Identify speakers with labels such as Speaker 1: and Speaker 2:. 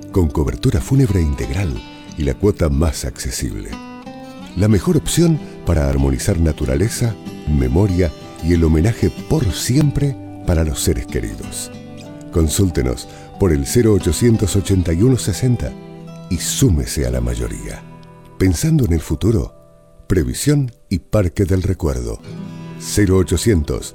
Speaker 1: con cobertura fúnebre integral y la cuota más accesible. La mejor opción para armonizar naturaleza, memoria y el homenaje por siempre para los seres queridos. Consúltenos por el 0800 81 60 y súmese a la mayoría. Pensando en el futuro, previsión y parque del recuerdo. 0800